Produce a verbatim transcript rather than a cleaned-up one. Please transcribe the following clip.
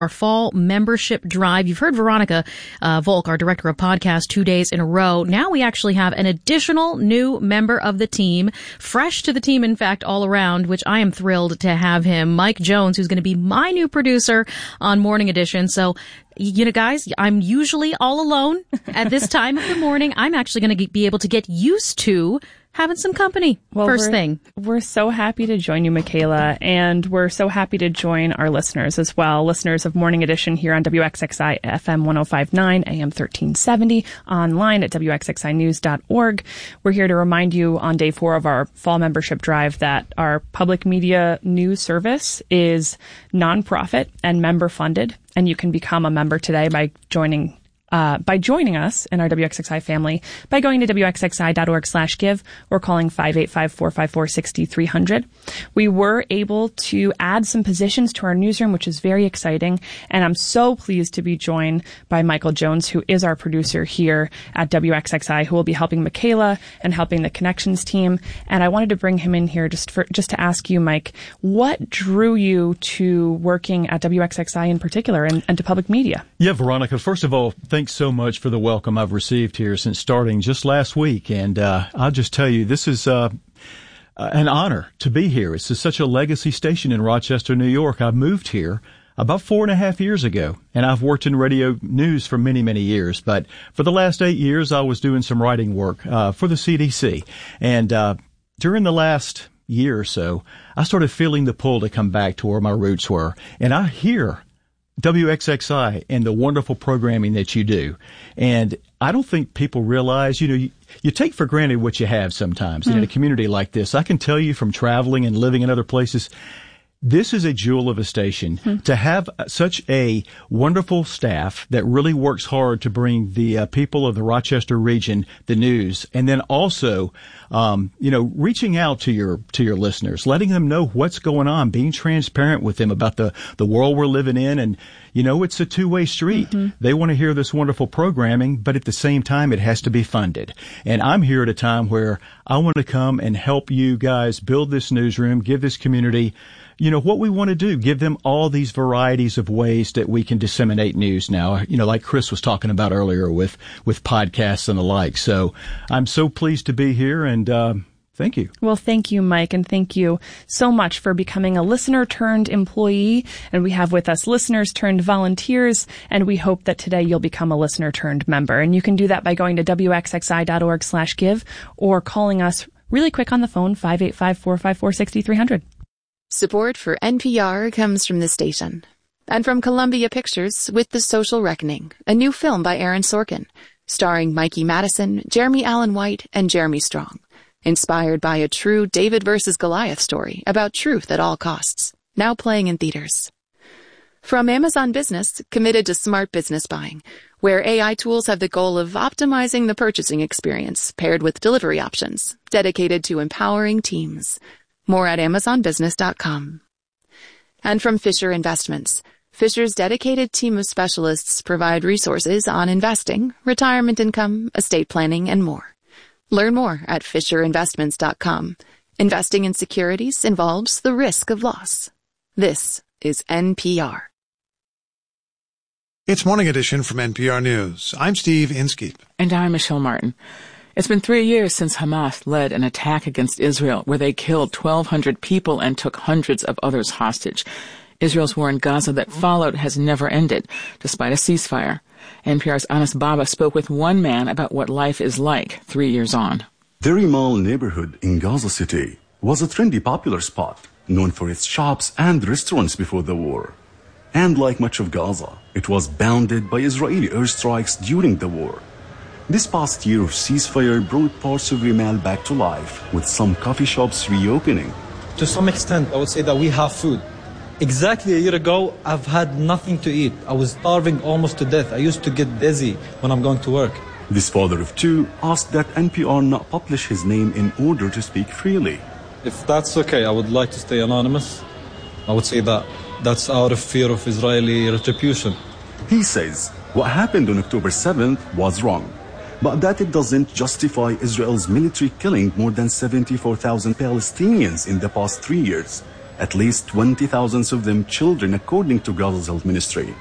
our fall membership drive. You've heard Veronica uh, Volk, our director of podcast, two days in a row. Now we actually have an additional new member of the team, fresh to the team, in fact, all around, which I am thrilled to have him, Mike Jones, who's going to be my new producer on Morning Edition. So, you know, guys, I'm usually all alone at this time of the morning. I'm actually going to be able to get used to having some company well, first we're, thing. We're so happy to join you, Michaela, and we're so happy to join our listeners as well. Listeners of Morning Edition here on W X X I F M one oh five point nine, A M thirteen seventy, online at W X X I news dot org. We're here to remind you on day four of our fall membership drive that our public media news service is nonprofit and member funded, and you can become a member today by joining Uh, by joining us in our W X X I family by going to W X X I dot org slash give or calling five eight five, four five four, six three zero zero. We were able to add some positions to our newsroom, which is very exciting. And I'm so pleased to be joined by Michael Jones, who is our producer here at W X X I, who will be helping Michaela and helping the Connections team. And I wanted to bring him in here just for, just to ask you, Mike, what drew you to working at W X X I in particular and, and to public media? Yeah, Veronica, first of all, thank Thanks so much for the welcome I've received here since starting just last week. And uh, I'll just tell you, this is uh, an honor to be here. It's such a legacy station in Rochester, New York. I moved here about four and a half years ago, and I've worked in radio news for many, many years. But for the last eight years, I was doing some writing work uh, for the C D C. And uh, during the last year or so, I started feeling the pull to come back to where my roots were. And I hear W X X I and the wonderful programming that you do. And I don't think people realize, you know, you, you take for granted what you have sometimes mm. in a community like this. I can tell you from traveling and living in other places, this is a jewel of a station. Mm. To have such a wonderful staff that really works hard to bring the uh, people of the Rochester region the news, and then also, um, you know, reaching out to your to your listeners, letting them know what's going on, being transparent with them about the the world we're living in, and you know, it's a two-way street. Mm-hmm. They want to hear this wonderful programming, but at the same time, it has to be funded. And I'm here at a time where I want to come and help you guys build this newsroom, give this community, you know, what we want to do, give them all these varieties of ways that we can disseminate news now, you know, like Chris was talking about earlier with, with podcasts and the like. So I'm so pleased to be here, and um, thank you. Well, thank you, Mike, and thank you so much for becoming a listener-turned-employee. And we have with us listeners-turned-volunteers, and we hope that today you'll become a listener-turned-member. And you can do that by going to W X X I dot org slash give or calling us really quick on the phone, five eight five, four five four, six three zero zero. Support for N P R comes from the station and from Columbia Pictures with The Social Reckoning, a new film by Aaron Sorkin, starring Mikey Madison, Jeremy Allen White, and Jeremy Strong, inspired by a true David versus Goliath story about truth at all costs, now playing in theaters. From Amazon Business, committed to smart business buying, where A I tools have the goal of optimizing the purchasing experience paired with delivery options, dedicated to empowering teams. More at amazon business dot com. And from Fisher Investments, Fisher's dedicated team of specialists provide resources on investing, retirement income, estate planning, and more. Learn more at fisher investments dot com. Investing in securities involves the risk of loss. This is N P R. It's Morning Edition from N P R News. I'm Steve Inskeep. And I'm Michelle Martin. It's been three years since Hamas led an attack against Israel where they killed twelve hundred people and took hundreds of others hostage. Israel's war in Gaza that followed has never ended, despite a ceasefire. N P R's Anas Baba spoke with one man about what life is like three years on. The Rimal neighborhood in Gaza City was a trendy, popular spot, known for its shops and restaurants before the war. And like much of Gaza, it was bounded by Israeli airstrikes during the war. This past year of ceasefire brought parts of Rimal back to life, with some coffee shops reopening. To some extent, I would say that we have food. Exactly a year ago, I've had nothing to eat. I was starving almost to death. I used to get dizzy when I'm going to work. This father of two asked that N P R not publish his name in order to speak freely. If that's okay, I would like to stay anonymous. I would say that that's out of fear of Israeli retribution. He says what happened on October seventh was wrong, but that it doesn't justify Israel's military killing more than seventy-four thousand Palestinians in the past three years at least twenty thousand of them children, according to Gaza's health ministry.